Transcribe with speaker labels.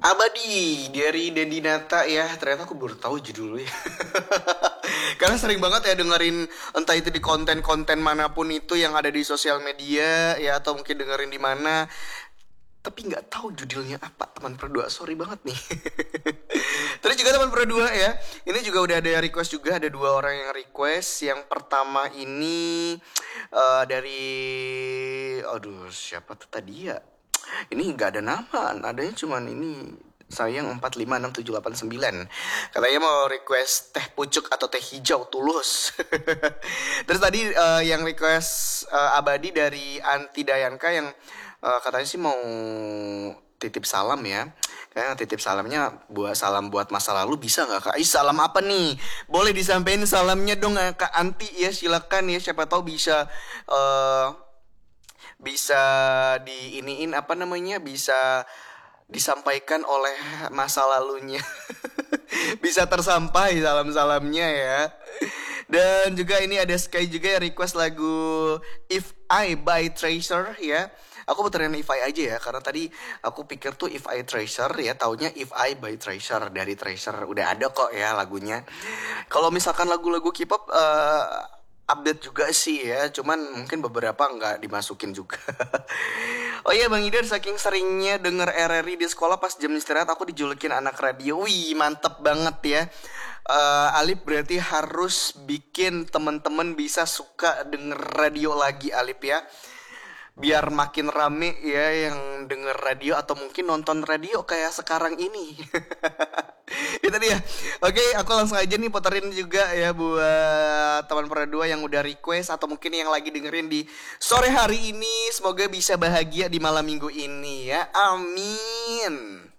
Speaker 1: Abadi dari Dendi Nata ya. Ternyata aku baru tahu judulnya. Karena sering banget ya dengerin entah itu di konten-konten manapun itu yang ada di sosial media ya, atau mungkin dengerin di mana, tapi nggak tahu judulnya apa. Teman berdua, sorry banget nih. Terus juga teman berdua ya, ini juga udah ada request juga, ada dua orang yang request. Yang pertama ini dari, aduh siapa tuh tadi ya? Ini nggak ada nama, adanya cuman ini sayang 456789. Katanya mau request teh pucuk atau teh hijau tulus. Terus tadi yang request Abadi dari Anti Dayanka yang katanya sih mau titip salam ya. Kayaknya titip salamnya buat salam buat masa lalu, bisa nggak Kak? Salam apa nih? Boleh disampaikan salamnya dong Kak Anti ya, silakan ya, siapa tahu bisa diiniin apa namanya, bisa disampaikan oleh masa lalunya. Bisa tersampai salam-salamnya ya. Dan juga ini ada Sky juga yang request lagu If I by Treasure ya. Aku puterin If I aja ya, karena tadi aku pikir tuh If I Treasure ya, taunya If I by Treasure dari Treasure. Udah ada kok ya lagunya. Kalau misalkan lagu-lagu K-pop update juga sih ya, cuman mungkin beberapa nggak dimasukin juga. Oh iya Bang Idan, saking seringnya denger RRI di sekolah pas jam istirahat aku dijulukin anak radio. Wih mantep banget ya. Alip berarti harus bikin temen-temen bisa suka denger radio lagi Alip ya, biar makin rame ya yang denger radio atau mungkin nonton radio kayak sekarang ini. Itu dia. Oke, aku langsung aja nih puterin juga ya buat teman berdua yang udah request atau mungkin yang lagi dengerin di sore hari ini. Semoga bisa bahagia di malam minggu ini ya. Amin.